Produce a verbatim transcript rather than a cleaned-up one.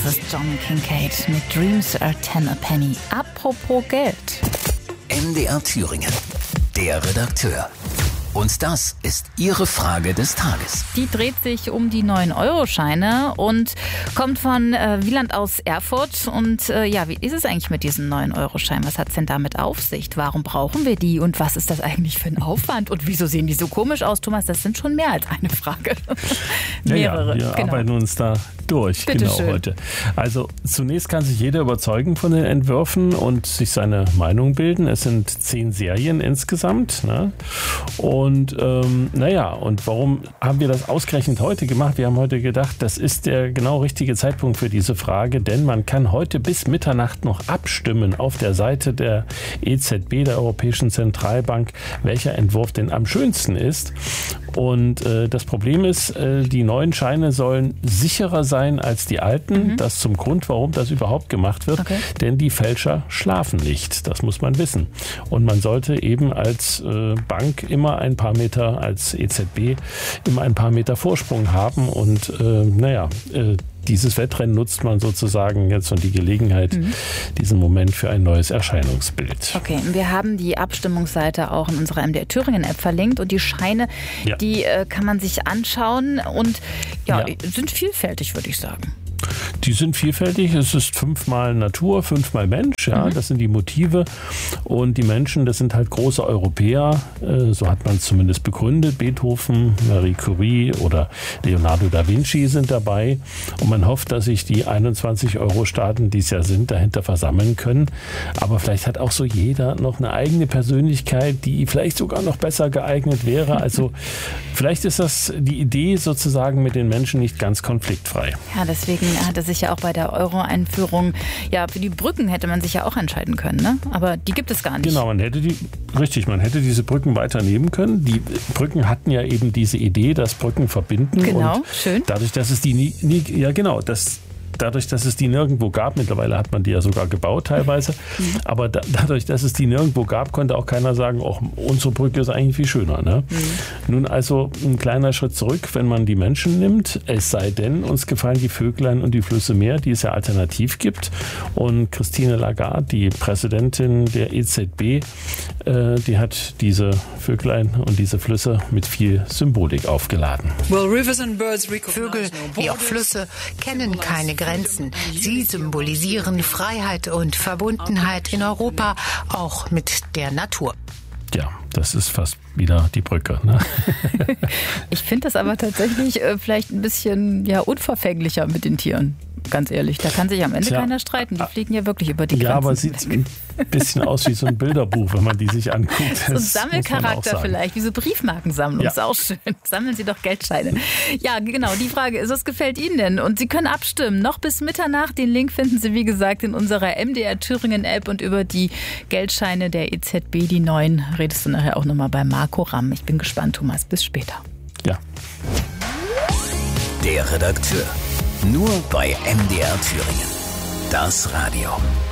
ist John Kincade mit Dreams Are Ten a Penny. Apropos Geld. M D R Thüringen, der Redakteur. Und das ist Ihre Frage des Tages. Die dreht sich um die neun Euro Scheine und kommt von äh, Wieland aus Erfurt. Und äh, ja, wie ist es eigentlich mit diesen neun Euro Scheinen? Was hat es denn damit auf sich? Warum brauchen wir die? Und was ist das eigentlich für ein Aufwand? Und wieso sehen die so komisch aus, Thomas? Das sind schon mehr als eine Frage. Mehrere. Ja, ja, wir genau. arbeiten uns da durch, Bitte genau schön. heute. Also zunächst kann sich jeder überzeugen von den Entwürfen und sich seine Meinung bilden. Es sind zehn Serien insgesamt. Ne? Und ähm, naja, und warum haben wir das ausgerechnet heute gemacht? Wir haben heute gedacht, das ist der genau richtige Zeitpunkt für diese Frage, denn man kann heute bis Mitternacht noch abstimmen auf der Seite der E Z B, der Europäischen Zentralbank, welcher Entwurf denn am schönsten ist. Und äh, das Problem ist, äh, die neuen Scheine sollen sicherer sein als die alten. Mhm. Das zum Grund, warum das überhaupt gemacht wird. Okay. Denn die Fälscher schlafen nicht. Das muss man wissen. Und man sollte eben als äh, Bank immer ein paar Meter, als E Z B immer ein paar Meter Vorsprung haben. Und äh, naja, äh, dieses Wettrennen nutzt man sozusagen jetzt und die Gelegenheit, mhm. diesen Moment für ein neues Erscheinungsbild. Okay, wir haben die Abstimmungsseite auch in unserer M D R Thüringen App verlinkt und die Scheine, ja. die äh, kann man sich anschauen und ja, ja. sind vielfältig, würde ich sagen. Die sind vielfältig. Es ist fünfmal Natur, fünfmal Mensch. Ja, mhm. Das sind die Motive. Und die Menschen, das sind halt große Europäer. So hat man es zumindest begründet. Beethoven, Marie Curie oder Leonardo da Vinci sind dabei. Und man hofft, dass sich die einundzwanzig Euro-Staaten, die es ja sind, dahinter versammeln können. Aber vielleicht hat auch so jeder noch eine eigene Persönlichkeit, die vielleicht sogar noch besser geeignet wäre. Also vielleicht ist das die Idee sozusagen mit den Menschen nicht ganz konfliktfrei. Ja, deswegen hatte sich ja auch bei der Euro-Einführung, ja, für die Brücken hätte man sich ja auch entscheiden können, ne? Aber die gibt es gar nicht. Genau, man hätte die, richtig, man hätte diese Brücken weiter nehmen können. Die Brücken hatten ja eben diese Idee, dass Brücken verbinden. Genau, und schön. Dadurch, dass es die nie, nie ja genau, das Dadurch, dass es die nirgendwo gab, mittlerweile hat man die ja sogar gebaut teilweise, mhm. aber da, dadurch, dass es die nirgendwo gab, konnte auch keiner sagen, oh, unsere Brücke ist eigentlich viel schöner. Ne? Mhm. Nun also ein kleiner Schritt zurück, wenn man die Menschen nimmt, es sei denn, uns gefallen die Vöglein und die Flüsse mehr, die es ja alternativ gibt. Und Christine Lagarde, die Präsidentin der E Z B, äh, die hat diese Vöglein und diese Flüsse mit viel Symbolik aufgeladen. Vögel wie auch Flüsse kennen keine Grenzen. Grenzen. Sie symbolisieren Freiheit und Verbundenheit in Europa, auch mit der Natur. Ja, das ist fast wieder die Brücke. Ne? Ich finde das aber tatsächlich äh, vielleicht ein bisschen ja, unverfänglicher mit den Tieren. Ganz ehrlich, da kann sich am Ende Tja, keiner streiten. Die fliegen ja wirklich über die Grenzen. Ja, aber es sieht ein bisschen aus wie so ein Bilderbuch, wenn man die sich anguckt. So ein Sammelcharakter vielleicht, wie so Briefmarkensammlung. Ja. Ist auch schön. Sammeln Sie doch Geldscheine. Ja, genau, die Frage ist, was gefällt Ihnen denn? Und Sie können abstimmen. Noch bis Mitternacht. Den Link finden Sie, wie gesagt, in unserer M D R Thüringen App und über die Geldscheine der E Z B, die neuen, redest du nachher auch nochmal bei Marco Ramm. Ich bin gespannt, Thomas. Bis später. Ja. Der Redakteur. Nur bei M D R Thüringen. Das Radio.